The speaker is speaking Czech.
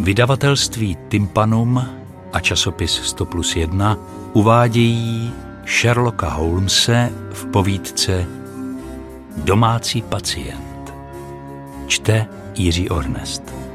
Vydavatelství Tympanum a časopis 100+1 uvádějí Sherlocka Holmese v povídce Domácí pacient. Čte Jiří Ornest.